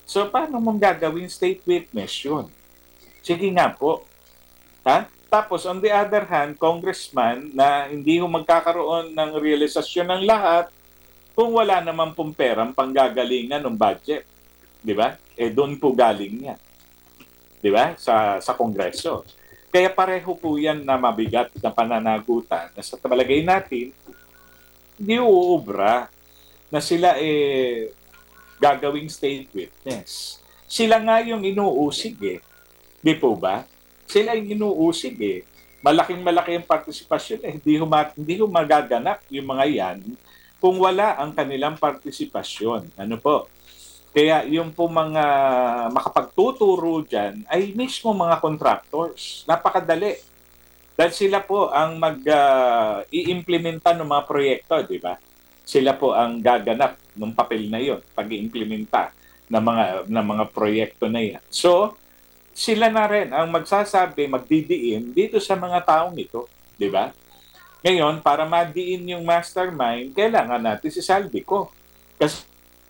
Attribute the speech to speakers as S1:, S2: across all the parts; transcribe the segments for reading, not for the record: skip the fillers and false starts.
S1: So, paano mong gagawin state witness yun? Sige nga po. Ha? Tapos, on the other hand, congressman na hindi ho magkakaroon ng realisasyon ng lahat kung wala naman pong perang panggagalingan ng budget. Di ba? Doon po galing yan. Di ba? Sa Kongreso. Kaya pareho po yan na mabigat na pananagutan na sa palagay natin, hindi uubra na sila gagawing state witness. Sila nga yung inuusig Di po ba? Sila yung inuusig Malaking-malaki ang partisipasyon hindi ho magaganap yung mga yan kung wala ang kanilang partisipasyon. Ano po? Kaya yung po mga makapagtuturo dyan ay mismo mga contractors. Napakadali. Dahil sila po ang i-implementa ng mga proyekto, di ba? Sila po ang gaganap ng papel na yon pag-iimplementa ng mga proyekto na yan. So, sila na rin ang magsasabi, magdidiin dito sa mga taong ito, di ba? Ngayon, para madiin yung mastermind, kailangan natin si Saldico. Kasi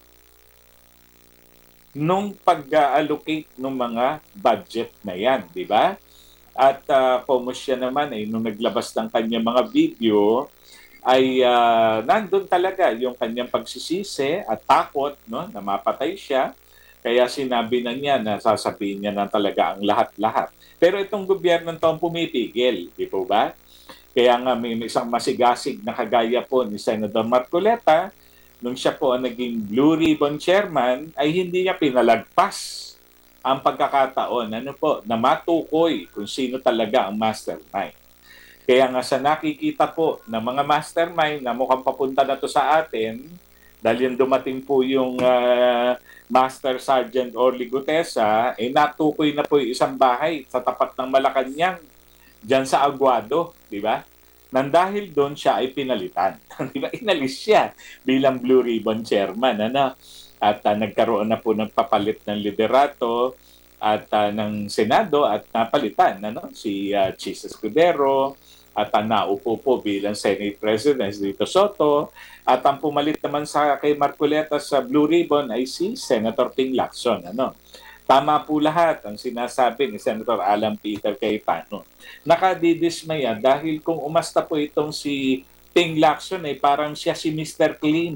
S1: nung pag-allocate ng mga budget na yan, di ba? At como siya naman nung naglabas ng kanyang mga video, ay nandun talaga yung kanyang pagsisisi at takot na mapatay siya. Kaya sinabi na niya na sasabihin niya na talaga ang lahat-lahat. Pero itong gobyerno to ang pumipigil, di po ba? Kaya nga may isang masigasig na kagaya po ni Senator Marcoleta, nung siya po ang naging Blue Ribbon Chairman, ay hindi niya pinalagpas ang pagkakataon na matukoy kung sino talaga ang mastermind. Kaya nga sa nakikita po ng mga mastermind na mukhang papunta na to sa atin, dahil yung dumating po yung Master Sergeant Orly Gutesa, natukoy na po yung isang bahay sa tapat ng Malacanang, dyan sa Aguado, di ba? Nang dahil doon siya ay pinalitan. Di ba? Inalis siya bilang Blue Ribbon Chairman. At nagkaroon na po ng papalit ng liderato at ng Senado at napalitan si Chis Escudero at naupo po bilang Senate President Dito Soto at ang pumalit naman sa kay Marcoleta sa Blue Ribbon ay si Senator Ping Lacson. Tama po lahat ang sinasabi ni Senator Alan Peter Cayetano. Nakadidismaya dahil kung umasta po itong si Ping Lacson parang siya si Mr. Clean.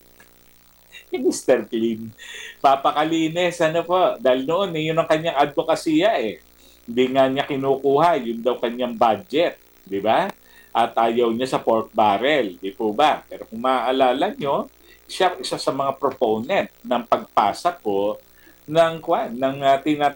S1: Si Mr. Clean. Papakalinis, po. Dahil noon, yun ang kanyang advokasya Hindi nga niya kinukuha, yun daw kanyang budget. Di ba? At ayaw niya sa pork barrel. Di po ba? Pero kung maaalala nyo, siya isa sa mga proponent ng pagpasa po ng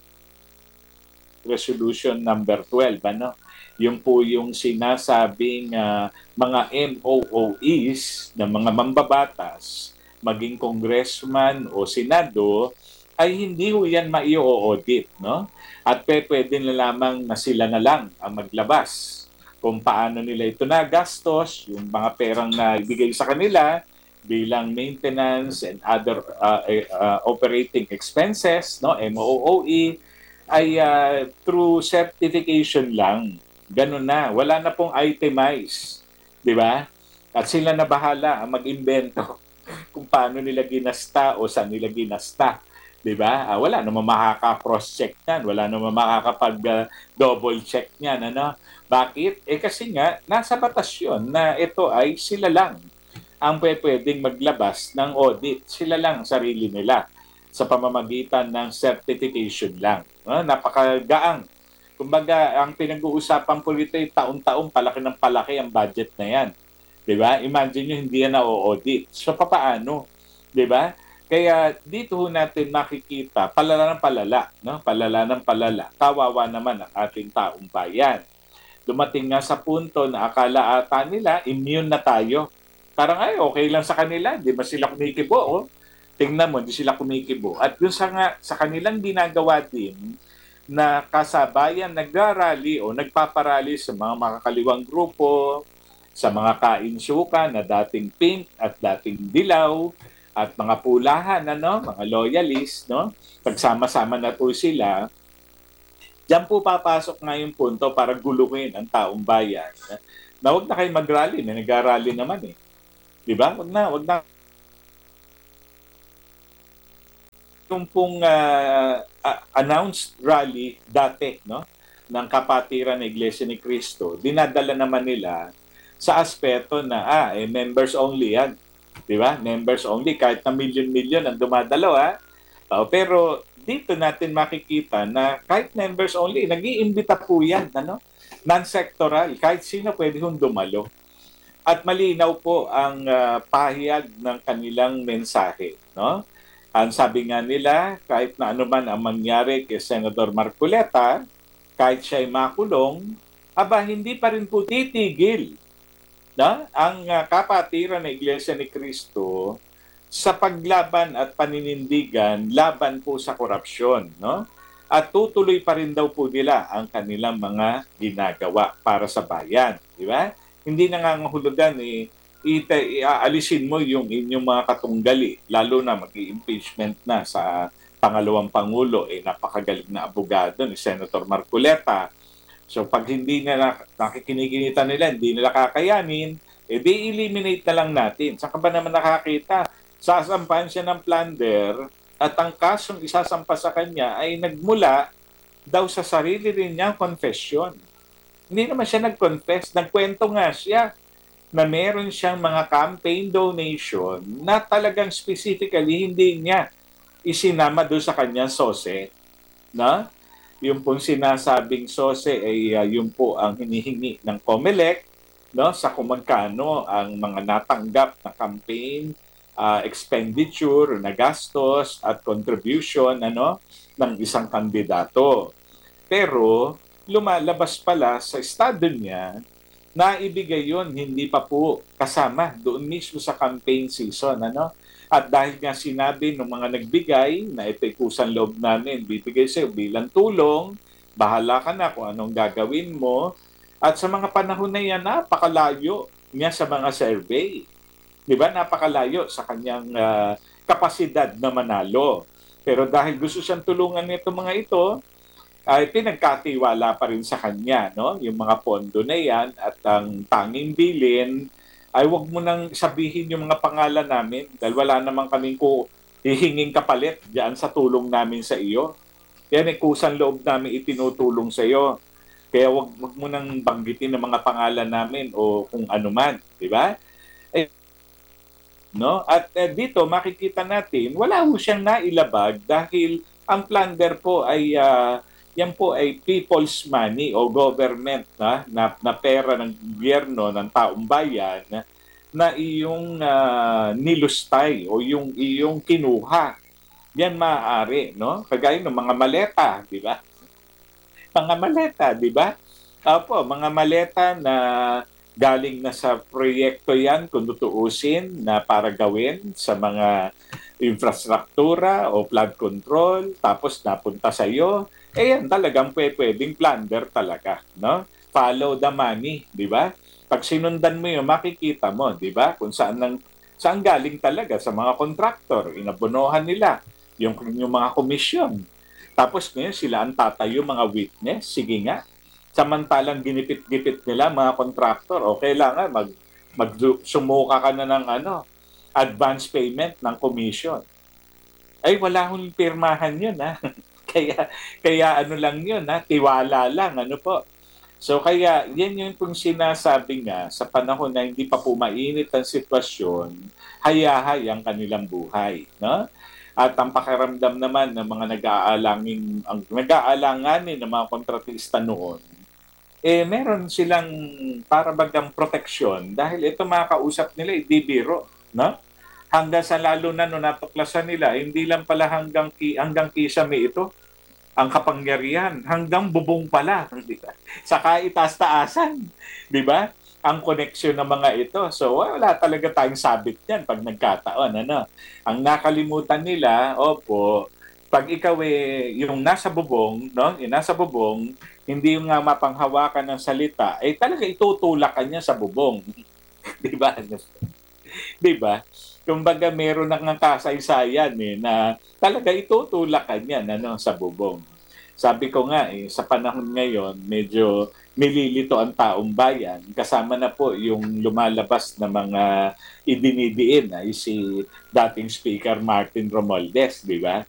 S1: resolution number 12 yung po yung sinasabing mga MOOEs ng mga mambabatas maging congressman o senado ay hindi ho yan mai-audit at pwede na lamang na sila na lang ang maglabas kung paano nila ito nagastos, yung mga perang na ibigay sa kanila bilang maintenance and other operating expenses, MOOE, ay through certification lang. Ganun na. Wala na pong itemize. Di ba? At sila na bahala ang mag-imbento kung paano nila ginasta o saan nila ginasta. Di ba? Wala namang makaka-cross-check yan. Wala namang makakapag-double check yan. Bakit? Kasi nga, nasa batas yun na ito ay sila lang ang pwedeng maglabas ng audit. Sila lang sarili nila sa pamamagitan ng certification lang. Napakagaang. Kumbaga, ang pinag-uusapan po dito ay taon-taong palaki ng palaki ang budget na yan. Di ba? Imagine nyo, hindi yan na-audit. So, papaano? Di ba? Kaya dito natin makikita, palala ng palala. Palala ng palala. Kawawa naman ang ating taong bayan. Dumating nga sa punto na akala ata nila, immune na tayo. Parang okay lang sa kanila, di ba sila kumikibo? Tingnan mo, di sila kumikibo. At doon sa kanilang ginagawa din, na kasabayan nagrarally o nagpaparally sa mga makakaliwang grupo, sa mga kainsuka na dating pink at dating dilaw, at mga pulahan, mga loyalists, pagsama-sama na po sila, diyan po papasok nga yung punto para guluhin ang taong bayan. Na huwag na kayo mag-rally, may nag-rally naman Di ba? Wag na yung pong announced rally dati, no, ng kapatiran ng Iglesia ni Cristo, dinadala naman nila sa aspeto na members only yan. 'Di ba? Members only kahit na million-million ang dumadalo ha. Pero dito natin makikita na kahit members only, nag-iimbita po yan, ano? Non-sectoral, kahit sino pwede hong dumalo. At malinaw po ang pahayag ng kanilang mensahe, no? Ang sabi nga nila, kahit na ano man ang mangyari kay Senator Marcoleta, kahit siya'y makulong, hindi pa rin po titigil na ang kapatiran ng Iglesia ni Cristo sa paglaban at paninindigan laban po sa korupsyon, no? At tutuloy pa rin daw po nila ang kanilang mga ginagawa para sa bayan, di ba? Hindi nangangahulugan ialisin mo yung inyong mga katunggali, lalo na mag-i-impeachment na sa pangalawang pangulo, napakagaling na abogado ni Senator Marcoleta. So pag hindi na nakikinikinita nila, hindi nila kakayanin, di-eliminate na lang natin. Saan ka ba naman nakakita? Sasampahan siya ng plunder at ang kasong isasampa sa kanya ay nagmula daw sa sarili rin niyang confession. Hindi naman siya nag-confess, nagkwento nga siya na meron siyang mga campaign donation na talagang specifically hindi niya isinama doon sa kanyang sose. Na? Yung pong sinasabing sose ay yung po ang hinihingi ng COMELEC, no, sa kung magkano ang mga natanggap na campaign expenditure na gastos at contribution ng isang kandidato. Pero lumalabas pala sa estado niya na ibigay yon hindi pa po kasama doon mismo sa campaign season. At dahil nga sinabi ng mga nagbigay na ito'y kusang loob namin, bibigay sa'yo bilang tulong, bahala ka na kung anong gagawin mo. At sa mga panahon na yan, napakalayo niya sa mga survey. Di ba? Napakalayo sa kanyang kapasidad na manalo. Pero dahil gusto siyang tulungan nito mga ito, ay pinagkatiwala pa rin sa kanya, no? Yung mga pondo na yan at ang tanging bilin ay wag mo nang sabihin yung mga pangalan namin dahil wala naman kaming hihinging kapalit diyan sa tulong namin sa iyo. Yan ay kusang loob namin itinutulong sa iyo. Kaya wag mo nang banggitin ang mga pangalan namin o kung ano man, di ba? No? At dito makikita natin, wala ho siyang nailabag dahil ang plunder po ay yan po ay people's money o government na pera ng gobyerno ng taong bayan na iyong nilustay o yung iyong kinuha. Yan maaari, no? Kagaya ng mga maleta, di ba? Mga maleta, di ba? Opo, mga maleta na galing na sa proyekto yan kung tutuusin na para gawin sa mga infrastruktura o flood control, tapos napunta sa iyo, yan talagang pwedeng plunder talaga, no? Follow the money, di ba? Pag sinundan mo yun, makikita mo, di ba? Kung saan galing talaga sa mga kontraktor, inabonohan nila yung mga komisyon. Tapos ngayon sila ang tatayo mga witness, sige nga. Samantalang ginipit-gipit nila mga kontraktor, o kailangan sumuka ka na ng advance payment ng commission. Ay wala hong pirmahan yun kaya ano lang yun tiwala lang po. So kaya yan yung pong sinasabi nga sa panahon na hindi pa po mainit ang sitwasyon, hayahay ang kanilang buhay, no? At ang pakiramdam naman ng mga nag-aalanganin ng mga kontratista noon, meron silang para bagang proteksyon dahil ito mga kausap nila di biro, no? Hanggang sa lalo na nung natuklasan nila, hindi lang pala hanggang kisame ito ang kapangyarihan, hanggang bubong pala, di ba? Saka itaas-taasan, di ba? Ang koneksyon ng mga ito. So wala talaga tayong sabit yan pag nagkataon. Ang nakalimutan nila, pag ikaw yung nasa bubong, no? Yung nasa bubong, hindi yung nga mapanghawakan ng salita, talaga itutulak ka niya sa bubong. Di ba? Di ba? Kumbaga meron ng kasaysayan na talaga itutulak ka niya sa bubong. Sabi ko nga sa panahon ngayon, medyo nililito ang taong bayan. Kasama na po yung lumalabas na mga idinidiin si dating Speaker Martin Romualdez, di ba?